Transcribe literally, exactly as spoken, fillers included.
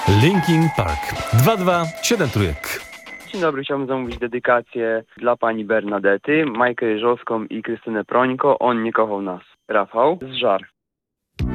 Linkin Park. dwa dwa siedem trójek. Dzień dobry, chciałbym zamówić dedykację dla pani Bernadety, Majkę Jeżowską i Krystynę Prońko. On nie kochał nas. Rafał z Żar.